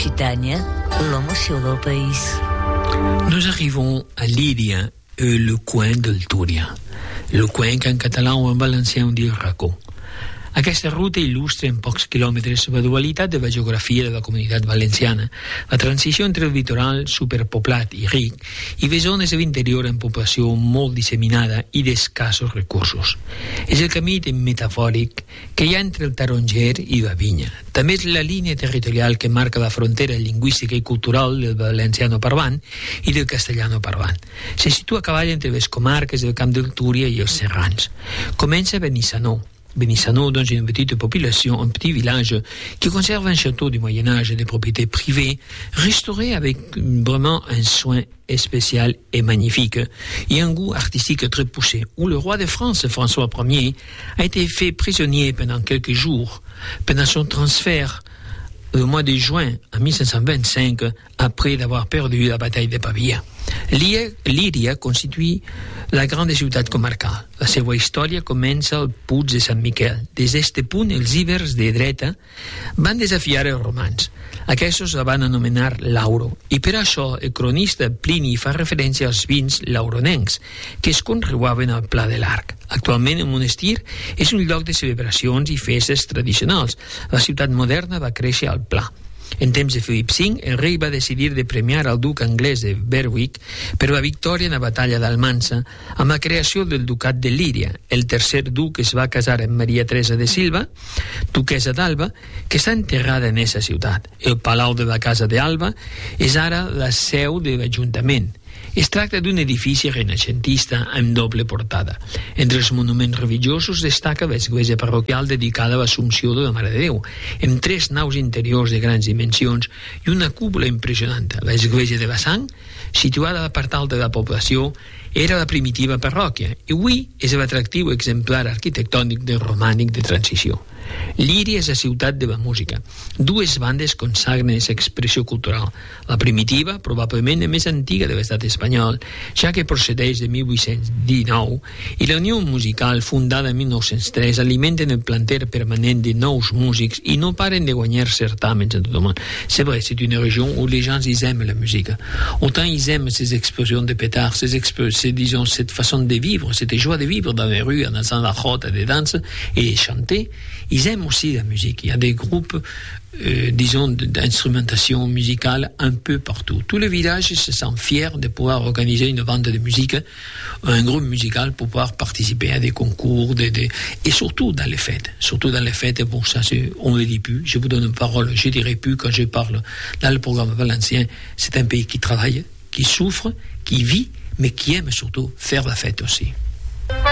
Occitània, l'emoció del país. Nous arrivons à Líria, le coin del Túria. Le coin qu'en català o en valencià on dit racó. Aquesta ruta il·lustra en pocs quilòmetres la dualitat de la geografia de la comunitat valenciana, la transició entre el litoral superpoblat i ric i les zones de l'interior amb població molt disseminada i d'escassos recursos. És el camí metafòric que hi ha entre el taronger i la vinya. També és la línia territorial que marca la frontera lingüística i cultural del valenciano parlant i del castellano parlant. Se situa a cavall entre les comarques del Camp del Túria i els Serrans. Comença a Benissanó. Benissanó, dans une petite population, un petit village qui conserve un château du Moyen-Âge de propriété privée, restauré avec vraiment un soin spécial et magnifique, et un goût artistique très poussé, où le roi de France, François Ier, a été fait prisonnier pendant quelques jours, pendant son transfert le mois de juin en 1525, après d'avoir perdu la bataille de Pavia. Líria constitue la grande ciutat comarcal. La seva història comença al Puig de Sant Miquel. Des d'este punt, els ibers de dreta van desafiar els romans. Aquests la van anomenar Lauro, i per això el cronista Plini fa referència als vins lauronencs, que es conreaven al Pla de l'Arc. Actualment, el monestir és un lloc de celebracions i festes tradicionals. La ciutat moderna va créixer al Pla. En temps de Felip V, el rei va decidir de premiar el duc anglès de Berwick per la victòria en la batalla d'Almansa amb la creació del ducat de Líria. El tercer duc es va casar amb Maria Teresa de Silva, duquesa d'Alba, que està enterrada en aquesta ciutat. El palau de la Casa d'Alba és ara la seu de l'Ajuntament. Es tracta d'un edifici renaixentista amb doble portada. Entre els monuments religiosos destaca l'església parroquial dedicada a l'Assumpció de la Mare de Déu, amb 3 naus interiors de grans dimensions i una cúpula impressionant. L'església de la Sang, situada a la part alta de la població, era la primitiva parròquia i avui és l'atractiu exemplar arquitectònic del romànic de transició. Líria és la ciutat de la música. 2 bandes consagren aquesta expressió cultural. La primitiva, probablement la més antiga de l'estat espanyol, ja que procedeix de 1819, i la Unió Musical, fundada en 1903, alimenten el planter permanent de nous músics i no paren de guanyar certàmens en tot el món. C'est vrai, c'est une région où les gens ils aiment la musique. Autant ils aiment ces explosions de pétards, disons, cette façon de vivre, cette joie de vivre dans les rues en dansant la jota, des danses et chanter. Ils aiment aussi la musique. Il y a des groupes, disons, d'instrumentation musicale un peu partout. Tous les villages se sentent fiers de pouvoir organiser une bande de musique, un groupe musical pour pouvoir participer à des concours, et surtout dans les fêtes. Surtout dans les fêtes, bon, ça, on ne le dit plus. Je vous donne une parole, je dirai plus quand je parle dans le programme valencien. C'est un pays qui travaille, qui souffre, qui vit, mais qui aime surtout faire la fête aussi.